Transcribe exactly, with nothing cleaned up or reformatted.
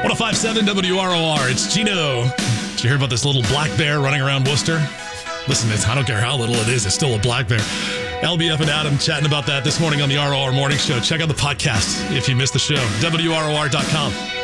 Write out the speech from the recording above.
one oh five point seven W R O R. It's Gino. Did you hear about this little black bear running around Worcester? Listen, it's, I don't care how little it is. It's still a black bear. L B F and Adam chatting about that this morning on the R O R Morning Show. Check out the podcast if you missed the show. W R O R dot com.